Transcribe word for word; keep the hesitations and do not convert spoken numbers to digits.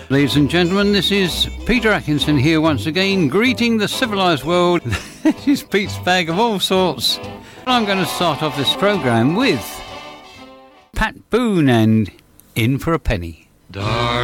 Ladies and gentlemen, this is Peter Atkinson here once again, greeting the civilised world. This is Pete's Bag of All Sorts. I'm going to start off this programme with Pat Boone and In for a Penny. Darling.